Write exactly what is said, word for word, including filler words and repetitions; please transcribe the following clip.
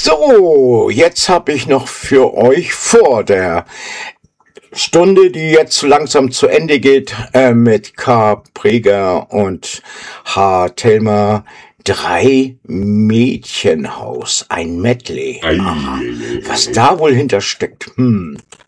So, jetzt habe ich noch für euch vor der Stunde, die jetzt langsam zu Ende geht, äh, mit K. Preger und H. Thelma, drei Mädchenhaus, ein Medley. Ei, Aha. ei, ei, Was ei. da wohl hintersteckt, hm.